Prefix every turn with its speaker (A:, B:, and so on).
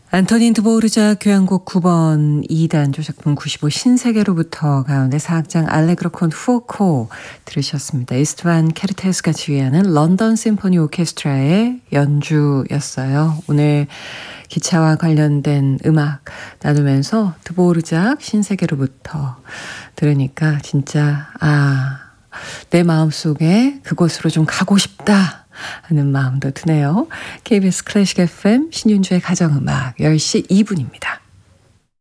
A: 안토닌 드보르자 교향곡 9번 2단 조작품 95 신세계로부터 가운데 사악장 알레그로 콘 후코 들으셨습니다. 이스트반 케르테스가 지휘하는 런던 심포니 오케스트라의 연주였어요. 오늘 기차와 관련된 음악 나누면서 드보르자 신세계로부터 들으니까 진짜 내 마음속에 그곳으로 좀 가고 싶다 하는 마음도 드네요. KBS 클래식 FM 신윤주의 가정음악 10시 2분입니다.